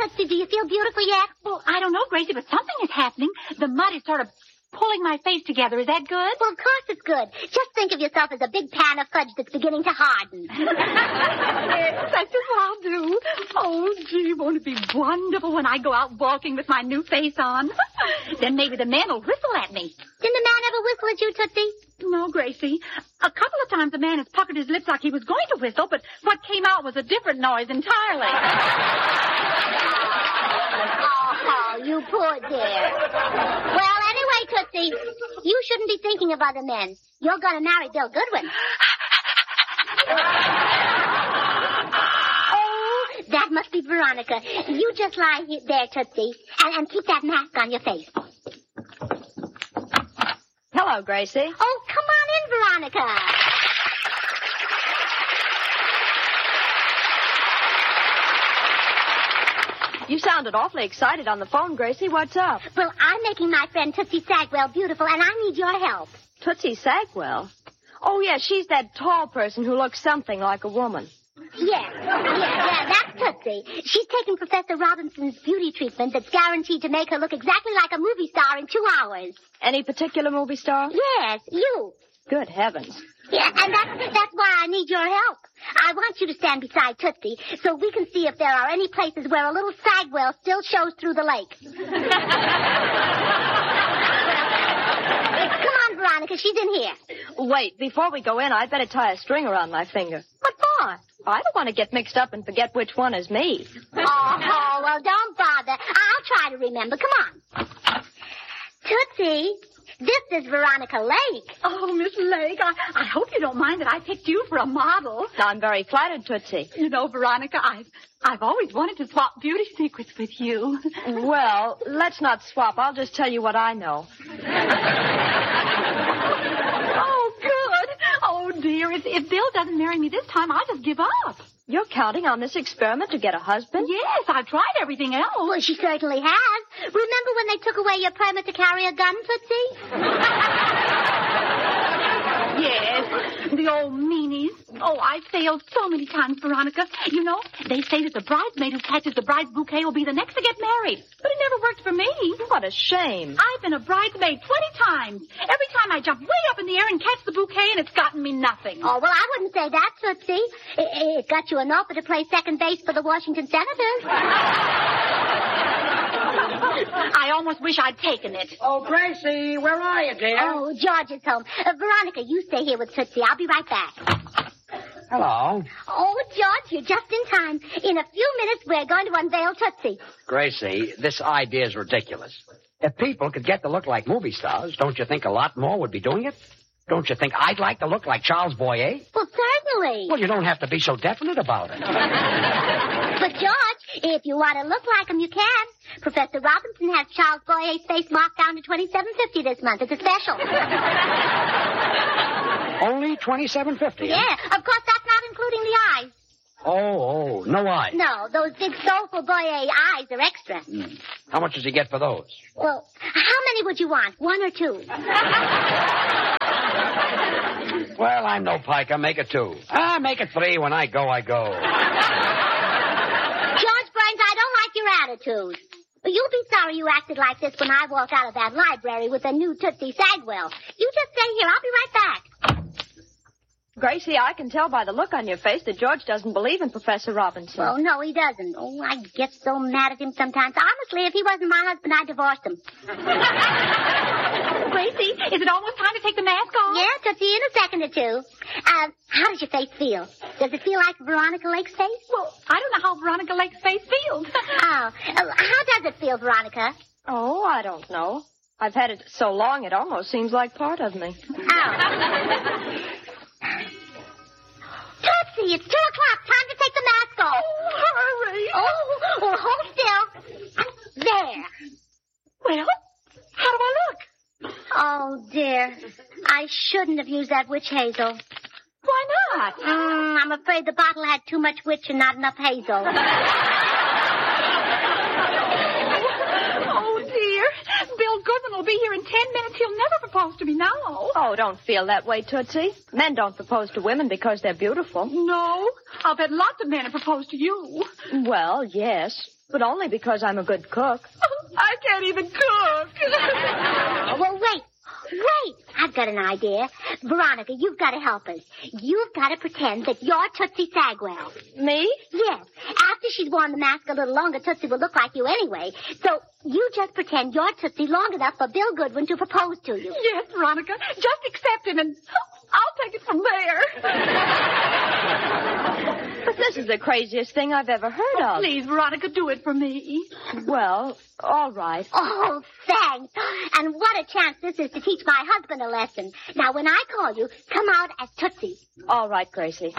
Tootsie, do you feel beautiful yet? Well, I don't know, Gracie, but something is happening. The mud is sort of pulling my face together. Is that good? Well, of course it's good. Just think of yourself as a big pan of fudge that's beginning to harden. Yes, that's what I'll do. Oh, gee, won't it be wonderful when I go out walking with my new face on? Then maybe the man will whistle at me. Didn't the man ever whistle at you, Tootsie? No, Gracie. A couple of times the man has puckered his lips like he was going to whistle, but what came out was a different noise entirely. Oh, you poor dear. Well, anyway, Tootsie, you shouldn't be thinking of other men. You're going to marry Bill Goodwin. Oh, that must be Veronica. You just lie there, Tootsie, and keep that mask on your face. Hello, Gracie. Oh, come on in, Veronica. You sounded awfully excited on the phone, Gracie. What's up? Well, I'm making my friend Tootsie Sagwell beautiful, and I need your help. Tootsie Sagwell? Oh, yeah, she's that tall person who looks something like a woman. Yes, that's Tootsie. She's taking Professor Robinson's beauty treatment that's guaranteed to make her look exactly like a movie star in 2 hours. Any particular movie star? Yes, you. Good heavens. Yeah, and that's why I need your help. I want you to stand beside Tootsie so we can see if there are any places where a little Sagwell still shows through the lake. Come on, Veronica, she's in here. Wait, before we go in, I'd better tie a string around my finger. What for? I don't want to get mixed up and forget which one is me. Oh, well, don't bother. I'll try to remember. Come on. Tootsie, this is Veronica Lake. Oh, Miss Lake, I hope you don't mind that I picked you for a model. I'm very flattered, Tootsie. You know, Veronica, I've always wanted to swap beauty secrets with you. Well, let's not swap. I'll just tell you what I know. Oh, good. Oh, dear, if Bill doesn't marry me this time, I'll just give up. You're counting on this experiment to get a husband? Yes, I've tried everything else. Well, she certainly has. Remember when they took away your permit to carry a gun, Tootsie? Yes, the old meanies. Oh, I failed so many times, Veronica. You know, they say that the bridesmaid who catches the bride's bouquet will be the next to get married. But it never worked for me. What a shame. I've been a bridesmaid 20 times. Every time I jump way up in the air and catch the bouquet, and it's gotten me nothing. Oh, well, I wouldn't say that, Tootsie. It got you an offer to play second base for the Washington Senators. I almost wish I'd taken it. Oh, Gracie, where are you, dear? Oh, George is home. Veronica, you stay here with Tootsie. I'll be right back. Hello. Oh, George, you're just in time. In a few minutes, we're going to unveil Tootsie. Gracie, this idea is ridiculous. If people could get to look like movie stars, don't you think a lot more would be doing it? Don't you think I'd like to look like Charles Boyer? Well, certainly. Well, you don't have to be so definite about it. But, George, if you want to look like him, you can. Professor Robinson has Charles Boyer's face marked down to $27.50 this month. It's a special. Only $27.50. Yeah, of course, that's not including the eyes. Oh, no eyes. No, those big soulful Boyer eyes are extra. How much does he get for those? Well, how many would you want? 1 or 2? Well, I'm no piker. Make it 2. Make it 3. When I go, I go. George Burns, I don't like your attitude. You'll be sorry you acted like this when I walk out of that library with a new Tootsie Sagwell. You just stay here. I'll be right back. Gracie, I can tell by the look on your face that George doesn't believe in Professor Robinson. Oh, no, he doesn't. Oh, I get so mad at him sometimes. Honestly, if he wasn't my husband, I'd divorce him. Gracie, is it almost time to take the mask off? Yeah, Tootsie, in a second or 2. How does your face feel? Does it feel like Veronica Lake's face? Well, I don't know how Veronica Lake's face feels. How does it feel, Veronica? Oh, I don't know. I've had it so long, it almost seems like part of me. Tootsie, it's 2 o'clock. Time to take the mask off. Oh, hurry. Oh, well, hold still. There. Well, how do I look? Oh, dear. I shouldn't have used that witch hazel. Why not? I'm afraid the bottle had too much witch and not enough hazel. Oh, dear. Bill Goodman will be here in 10 minutes. He'll never propose to me now. Oh, don't feel that way, Tootsie. Men don't propose to women because they're beautiful. No, I'll bet lots of men have proposed to you. Well, yes, but only because I'm a good cook. I can't even cook. Well, wait. I've got an idea. Veronica, you've got to help us. You've got to pretend that you're Tootsie Sagwell. Me? Yes. After she's worn the mask a little longer, Tootsie will look like you anyway. So you just pretend you're Tootsie long enough for Bill Goodwin to propose to you. Yes, Veronica. Just accept him and I'll take it from there. But this is the craziest thing I've ever heard of. Please, Veronica, do it for me. Well, all right. Oh, thanks. And what a chance this is to teach my husband a lesson. Now, when I call you, come out as Tootsie. All right, Gracie.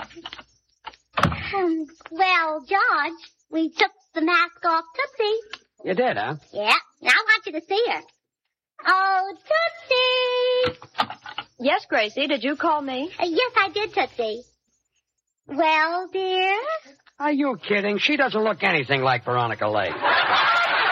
Well, George, we took the mask off Tootsie. You did, huh? Yeah. Now I want you to see her. Oh, Tootsie! Yes, Gracie, did you call me? Yes, I did, Tootsie. Well, dear? Are you kidding? She doesn't look anything like Veronica Lake.